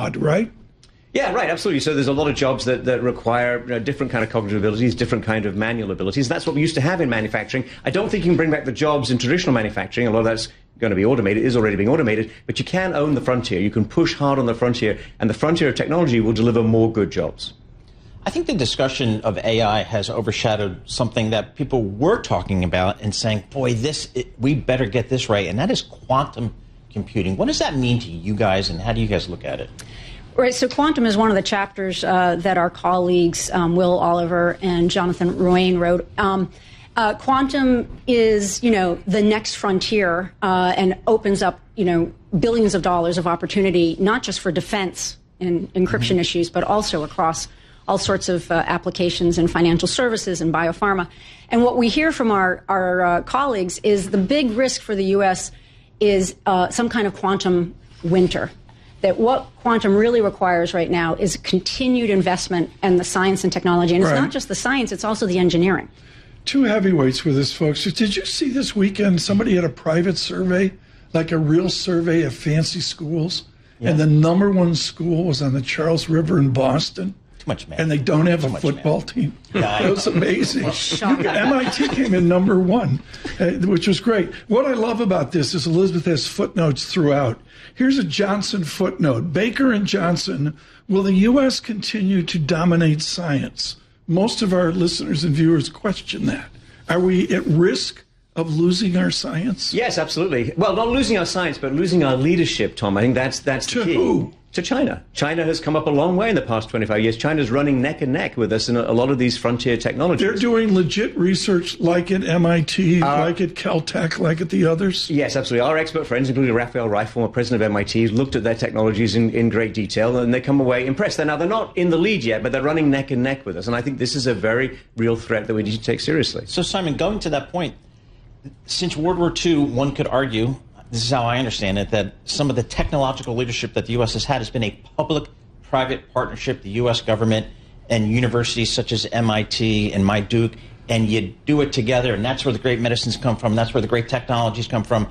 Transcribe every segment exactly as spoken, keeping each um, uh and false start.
broad, right? Yeah, right, absolutely. So there's a lot of jobs that, that require you know, different kind of cognitive abilities, different kind of manual abilities. That's what we used to have in manufacturing. I don't think you can bring back the jobs in traditional manufacturing. A lot of that's going to be automated, is already being automated, but you can own the frontier. You can push hard on the frontier, and the frontier of technology will deliver more good jobs. I think the discussion of A I has overshadowed something that people were talking about and saying, boy, this it, we better get this right, and that is quantum computing. What does that mean to you guys, and how do you guys look at it? Right, so quantum is one of the chapters uh, that our colleagues, um, Will Oliver and Jonathan Ruane, wrote. Um, uh, quantum is, you know, the next frontier uh, and opens up, you know, billions of dollars of opportunity, not just for defense and encryption mm-hmm. issues, but also across all sorts of uh, applications in financial services and biopharma. And what we hear from our, our uh, colleagues is the big risk for the U S is uh, some kind of quantum winter. That what quantum really requires right now is continued investment in the science and technology. And it's right. not just the science, it's also the engineering. Two heavyweights with this, folks. Did you see this weekend somebody had a private survey, like a real survey of fancy schools? Yeah. And the number one school was on the Charles River in Boston. Too much man. And they don't have Too a much football man. team. Yeah, that was amazing. M I T came in number one, uh, which was great. What I love about this is Elizabeth has footnotes throughout. Here's a Johnson footnote. Baker and Johnson, will the U S continue to dominate science? Most of our listeners and viewers question that. Are we at risk of losing our science? Yes, absolutely. Well, not losing our science, but losing our leadership, Tom. I think that's that's the to key. Who? To China. China has come up a long way in the past twenty-five years. China's running neck and neck with us in a, a lot of these frontier technologies. They're doing legit research like at M I T, uh, like at Caltech, like at the others? Yes, absolutely. Our expert friends, including Raphael Reif, former president of M I T, looked at their technologies in, in great detail, and they come away impressed. Now, they're not in the lead yet, but they're running neck and neck with us. And I think this is a very real threat that we need to take seriously. So, Simon, going to that point, since World War Two, one could argue, this is how I understand it, that some of the technological leadership that the U S has had has been a public-private partnership, the U S government and universities such as M I T and my Duke, and you do it together, and that's where the great medicines come from, that's where the great technologies come from.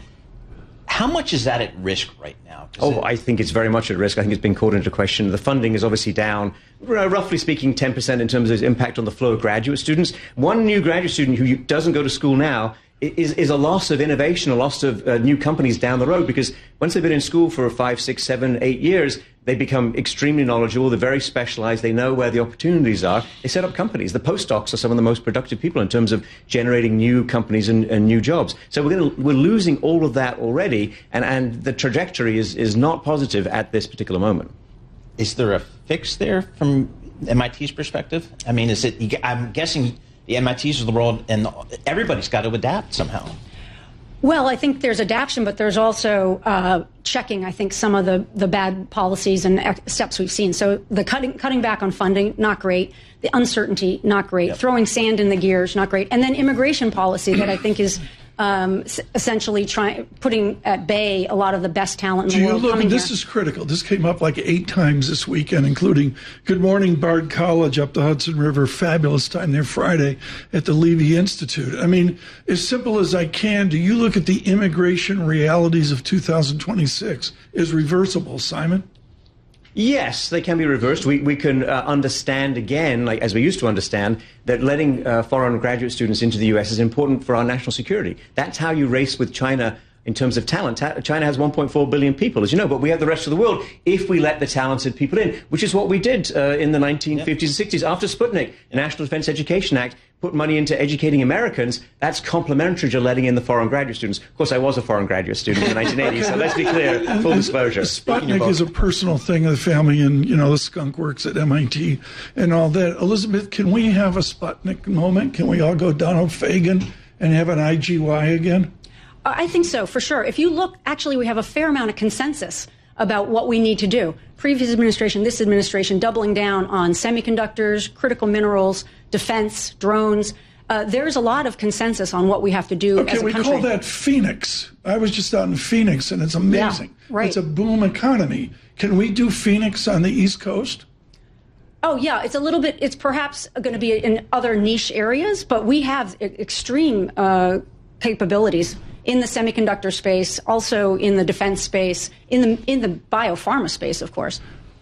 How much is that at risk right now? Oh, it... I think it's very much at risk. I think it's been called into question. The funding is obviously down, roughly speaking, ten percent in terms of its impact on the flow of graduate students. One new graduate student who doesn't go to school now Is, is a loss of innovation, a loss of uh, new companies down the road, because once they've been in school for five, six, seven, eight years, they become extremely knowledgeable, they're very specialized, they know where the opportunities are, they set up companies. The postdocs are some of the most productive people in terms of generating new companies and, and new jobs. So we're, gonna, we're losing all of that already, and, and the trajectory is, is not positive at this particular moment. Is there a fix there from M I T's perspective? I mean, is it, I'm guessing the M I Ts of the world, and everybody's got to adapt somehow. Well, I think there's adaptation, but there's also uh, checking, I think, some of the, the bad policies and steps we've seen. So the cutting cutting back on funding, not great. The uncertainty, not great. Yep. Throwing sand in the gears, not great. And then immigration policy that I think is um, essentially trying putting at bay a lot of the best talent in the Do world you look, coming this here. is critical. This came up like eight times this weekend, including Good Morning Bard College up the Hudson River. Fabulous time there Friday at the Levy Institute. I mean, as simple as I can, do you look at the immigration realities of two thousand twenty-six as reversible, Simon? Yes, they can be reversed. We, we can uh, understand again, like as we used to understand, that letting uh, foreign graduate students into the U S is important for our national security. That's how you race with China in terms of talent. China has one point four billion people, as you know, but we have the rest of the world if we let the talented people in, which is what we did uh, in the nineteen fifties and sixties. After Sputnik, the National Defense Education Act put money into educating Americans. That's complementary to letting in the foreign graduate students. Of course, I was a foreign graduate student in the nineteen eighties, so let's be clear, full disclosure. Sputnik is a personal thing of the family, and, you know, the skunk works at M I T and all that. Elizabeth, can we have a Sputnik moment? Can we all go Donald Fagen and have an I G Y again? I think so, for sure. If you look, actually, we have a fair amount of consensus about what we need to do. Previous administration, this administration, doubling down on semiconductors, critical minerals, defense, drones. Uh, there's a lot of consensus on what we have to do okay, as a we country. call that Phoenix. I was just out in Phoenix, and it's amazing. Yeah, right. It's a boom economy. Can we do Phoenix on the East Coast? Oh, yeah, it's a little bit, it's perhaps going to be in other niche areas, but we have extreme uh, capabilities in the semiconductor space, also in the defense space, in the in the biopharma space, of course.